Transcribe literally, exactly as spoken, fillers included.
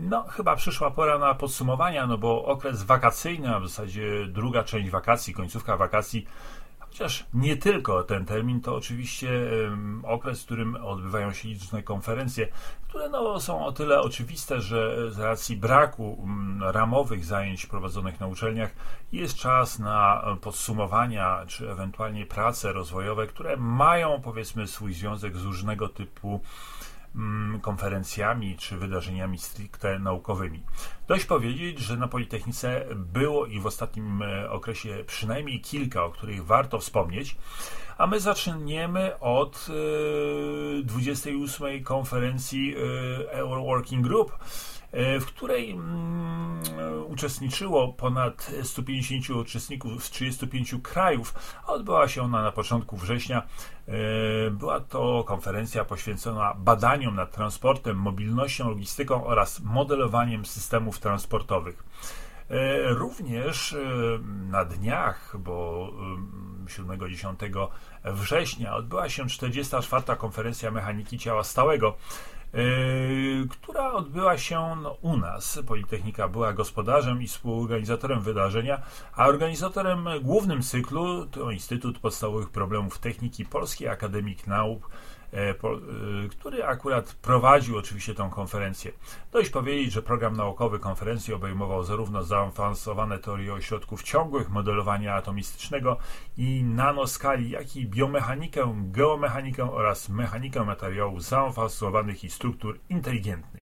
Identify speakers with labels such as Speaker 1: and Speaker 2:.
Speaker 1: No, chyba przyszła pora na podsumowania, no bo okres wakacyjny, a w zasadzie druga część wakacji, końcówka wakacji, chociaż nie tylko ten termin, to oczywiście um, okres, w którym odbywają się liczne konferencje, które no, są o tyle oczywiste, że z racji braku um, ramowych zajęć prowadzonych na uczelniach jest czas na podsumowania, czy ewentualnie prace rozwojowe, które mają, powiedzmy, swój związek z różnego typu konferencjami czy wydarzeniami stricte naukowymi. Dość powiedzieć, że na Politechnice było i w ostatnim okresie przynajmniej kilka, o których warto wspomnieć, a my zaczniemy od dwudziestej ósmej konferencji Euro Working Group, w której uczestniczyło ponad stu pięćdziesięciu uczestników z trzydziestu pięciu krajów, a odbyła się ona na początku września. Była to konferencja poświęcona badaniom nad transportem, mobilnością, logistyką oraz modelowaniem systemów transportowych. Również na dniach, bo siódmego do dziesiątego września odbyła się czterdziesta czwarta konferencja mechaniki ciała stałego, Yy, która odbyła się no, u nas. Politechnika była gospodarzem i współorganizatorem wydarzenia, a organizatorem głównym cyklu to Instytut Podstawowych Problemów Techniki Polskiej Akademii Nauk, e, po, e, który akurat prowadził oczywiście tę konferencję. Dość powiedzieć, że program naukowy konferencji obejmował zarówno zaawansowane teorie ośrodków ciągłych, modelowania atomistycznego i nanoskali, jak i biomechanikę, geomechanikę oraz mechanikę materiałów zaawansowanych i struktur inteligentnych.